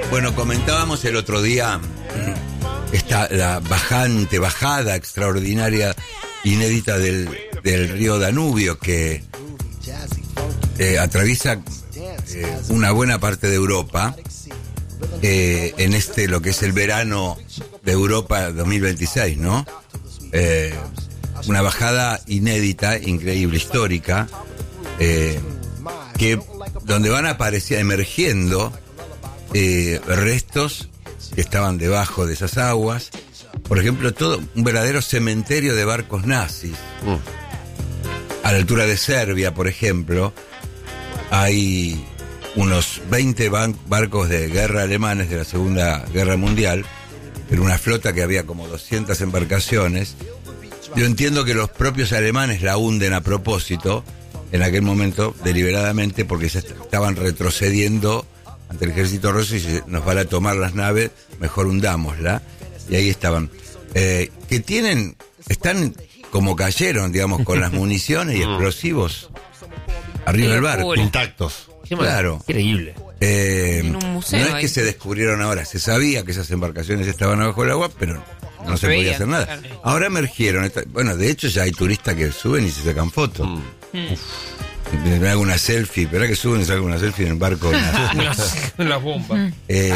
Bueno, comentábamos el otro día la bajada extraordinaria, inédita del río Danubio, que atraviesa una buena parte de Europa, en lo que es el verano de Europa 2026, ¿no? Una bajada inédita, increíble, histórica, donde van a aparecer, emergiendo restos que estaban debajo de esas aguas. Por ejemplo, todo un verdadero cementerio de barcos nazis. A la altura de Serbia, por ejemplo, hay unos 20 barcos de guerra alemanes de la Segunda Guerra Mundial, en una flota que había como 200 embarcaciones. Yo entiendo que los propios alemanes la hunden a propósito, en aquel momento, deliberadamente, porque se estaban retrocediendo ante el ejército ruso y si nos van a tomar las naves, mejor hundámosla. Y ahí estaban. Están como cayeron, digamos, con las municiones y explosivos arriba del barco. Intactos. Claro. Increíble. En un museo No es ahí. que se descubrieron ahora, se sabía que esas embarcaciones estaban abajo del agua, pero no se podía hacer nada. Claro. Ahora emergieron. Bueno, de hecho ya hay turistas que suben y se sacan fotos. Me hago una selfie, pero que suben y sacan una selfie en el barco. Las bombas.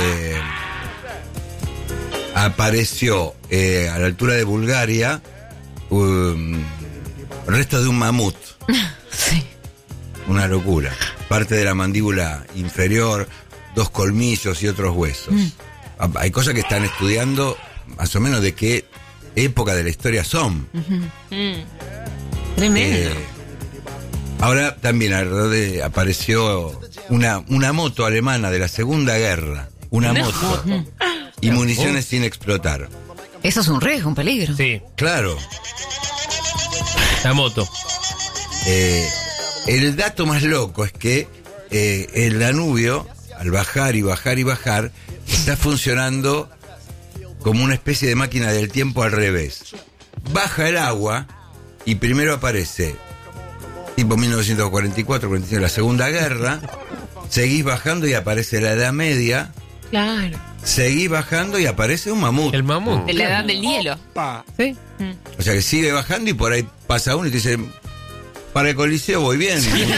Apareció a la altura de Bulgaria restos de un mamut. Sí. Una locura. Parte de la mandíbula inferior, 2 colmillos y otros huesos. Hay cosas que están estudiando más o menos de qué época de la historia son. Tremendo. Ahora también alrededor apareció una moto alemana de la Segunda Guerra. Una moto. Y municiones sin explotar. Eso es un riesgo, un peligro. Sí, Claro. la moto. El dato más loco es que el Danubio, al bajar y bajar y bajar, está funcionando como una especie de máquina del tiempo al revés. Baja el agua y primero aparece tipo 1944, 45, la Segunda Guerra. Seguís bajando y aparece la Edad Media. Claro. Seguís bajando y aparece un mamut. El mamut. De la edad del hielo. Sí. O sea que sigue bajando y por ahí pasa uno y te dice: para el Coliseo voy bien.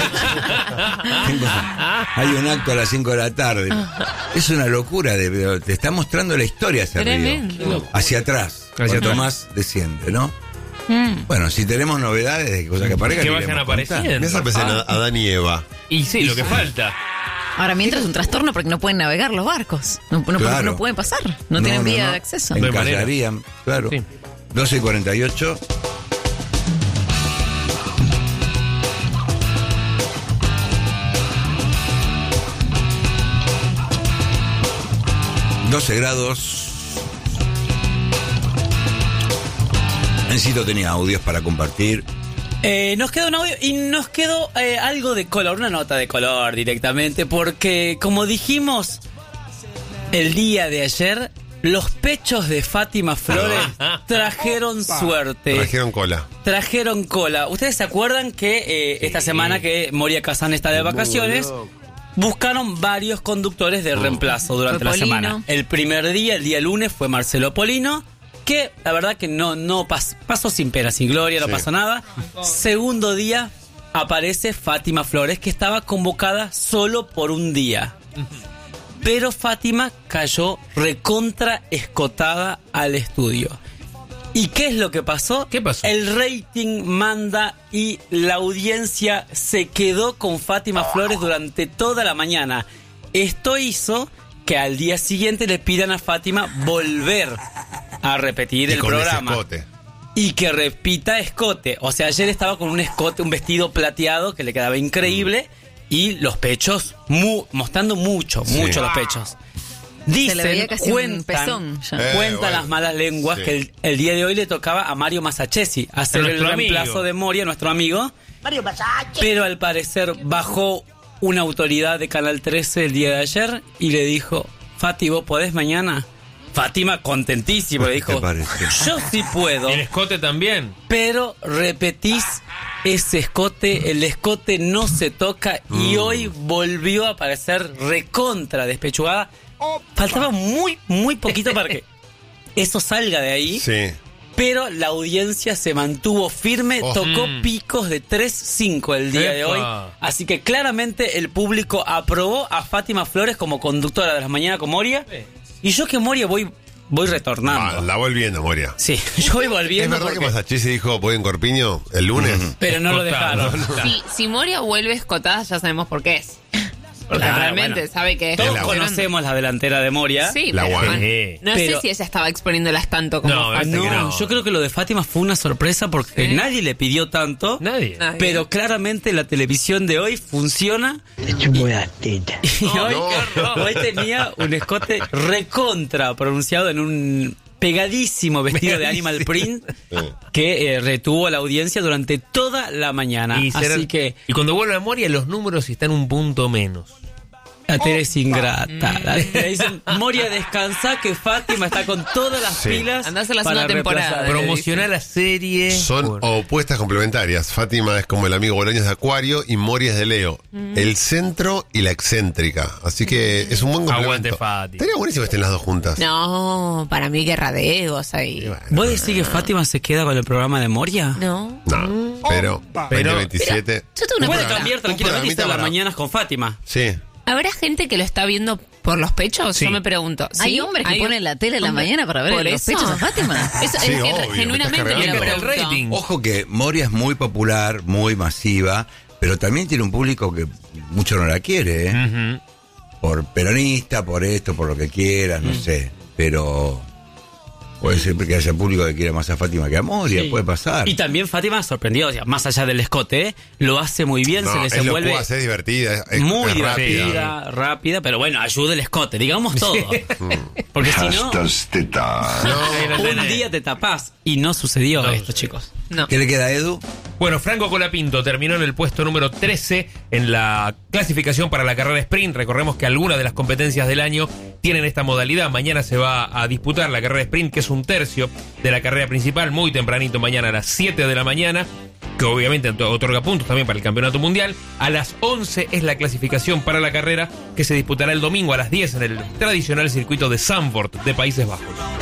Hay un acto a las 5 de la tarde. Es una locura. Te está mostrando la historia hacia arriba. Tremendo. Hacia atrás. Cuanto atrás. más desciende, ¿no? Bueno, si tenemos novedades de cosas que aparezcan, Que le vayan iremos apareciendo. contando. Esa pensé en Adán y Eva. Y sí, lo que falta. Ahora, mientras es un trastorno porque no pueden navegar los barcos. Claro. No pueden pasar. No tienen vía de acceso. No hay manera. Encallarían, claro. Sí. 12:48. ...12 grados... Encito tenía audios para compartir. Nos quedó un audio y nos quedó algo de color, una nota de color directamente, porque como dijimos el día de ayer, los pechos de Fátima Flores trajeron suerte. Trajeron cola. ¿Ustedes se acuerdan que esta semana que Moria Kazan está de vacaciones, buscaron varios conductores de reemplazo durante Fue la Polino. semana? El primer día, el día lunes, fue Marcelo Polino, que la verdad que no pasó sin pena, sin gloria, no pasó nada. Segundo día aparece Fátima Flores, que estaba convocada solo por un día. Pero Fátima cayó recontra escotada al estudio. ¿Y qué es lo que pasó? ¿Qué pasó? El rating manda y la audiencia se quedó con Fátima Flores durante toda la mañana. Esto hizo que al día siguiente le pidan a Fátima volver a repetir el programa. Escote. Y que repita escote. O sea, ayer estaba con un escote, un vestido plateado que le quedaba increíble y los pechos mostrando mucho los pechos. Se le veía Dicen, casi un cuentan pezón ya. cuentan las malas lenguas que el día de hoy le tocaba a Mario Masachesi hacer el Nuestro reemplazo amigo. de Moria, nuestro amigo. Pero al parecer bajó una autoridad de Canal 13 el día de ayer y le dijo: Fati, ¿vos podés mañana? Fátima, contentísima, le dijo: ¿Qué parece? yo sí puedo, El escote también. pero repetís ese escote, el escote no se toca. Y hoy volvió a aparecer recontra despechugada. Faltaba muy, muy poquito para que eso salga de ahí. Sí. Pero la audiencia se mantuvo firme, tocó picos de 3.5 el día de hoy. Así que claramente el público aprobó a Fátima Flores como conductora de las mañanas con Moria. Y yo que Moria voy retornando. La voy viendo, Moria. Sí, yo voy ¿Es volviendo. verdad que Masachise dijo voy en Corpiño el lunes? Pero no lo Escotado. dejaron. Si Moria vuelve escotada, ya sabemos por qué es. Porque Claro, realmente bueno. sabe que Todos la- conocemos la delantera de Moria. Sí, La pero guana. no Pero- sé si ella estaba exponiéndolas tanto como No, Fátima. que no. Yo creo que lo de Fátima fue una sorpresa porque Sí. nadie le pidió tanto. Nadie. Nadie. Pero claramente la televisión de hoy funciona. Y hoy tenía un escote recontra pronunciado en un pegadísimo vestido de animal print que retuvo a la audiencia durante toda la mañana. Así que y cuando vuelve a Moria, los números están un punto menos. la Tere es ingrata. Le dicen, Moria, descansa, que Fátima está con todas las pilas. Andá a hacer la para segunda temporada. reemplazar. Promocionar la serie. Son opuestas complementarias. Fátima es como el amigo Bolaños de Acuario y Moria es de Leo. El centro y la excéntrica. Así que es un buen complemento. Aguante, Fátima. Estaría buenísimo que estén las dos juntas. No, para mí guerra de egos ahí. Y bueno, ¿Vos decís que Fátima se queda con el programa de Moria? No. no, pero 2027. Yo tengo una Puede pregunta. cambiar tranquilamente y programita estar las para- mañanas con Fátima. Sí. ¿Habrá gente que lo está viendo por los pechos? Sí. Yo me pregunto. Hay ¿Sí? hombres que Hay ponen la tele en la hombres- mañana para ver ¿Por los eso? pechos a Fátima. Eso Sí, es que obvio, me genuinamente estás me lo cargando. pregunto. El rating. Ojo que Moria es muy popular, muy masiva, pero también tiene un público que mucho no la quiere, ¿eh? Ujú. Por peronista, por esto, por lo que quieras, no sé. Pero puede ser que haya público que quiera más a Fátima que a Moria, Sí. puede pasar. Y también Fátima sorprendió, o sea, más allá del escote, lo hace muy bien, se No, es desenvuelve locuaz, es divertida, es muy es divertida, rápida, pero bueno, ayuda el escote, digamos todo. Porque si no, un día te tapás. Y no sucedió esto, chicos. No. ¿Qué le queda a Edu? Bueno, Franco Colapinto terminó en el puesto número 13 en la clasificación para la carrera sprint. Recordemos que algunas de las competencias del año tienen esta modalidad. Mañana se va a disputar la carrera sprint, que es un tercio de la carrera principal, muy tempranito mañana a las 7 de la mañana, que obviamente otorga puntos también para el campeonato mundial. A las 11 es la clasificación para la carrera, que se disputará el domingo a las 10 en el tradicional circuito de Zandvoort de Países Bajos.